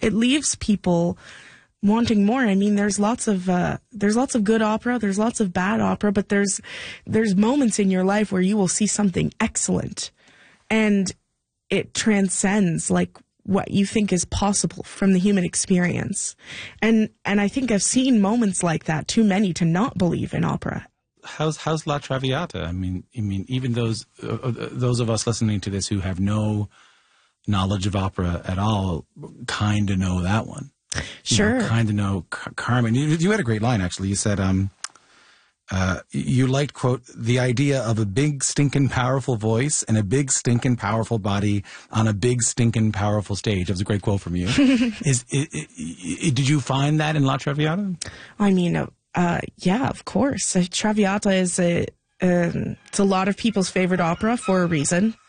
it leaves people wanting more. I mean, there's lots of good opera, there's lots of bad opera, but there's moments in your life where you will see something excellent, and it transcends like what you think is possible from the human experience. And I think I've seen moments like that, too many to not believe in opera. How's La Traviata? I mean, even those of us listening to this who have no knowledge of opera at all kind of know that one. Sure. Kind of know Carmen. You had a great line, actually. You said, you liked, quote, the idea of a big, stinking, powerful voice and a big, stinking, powerful body on a big, stinking, powerful stage. That was a great quote from you. Did you find that in La Traviata? I mean, yeah, of course. Traviata is it's a lot of people's favorite opera for a reason.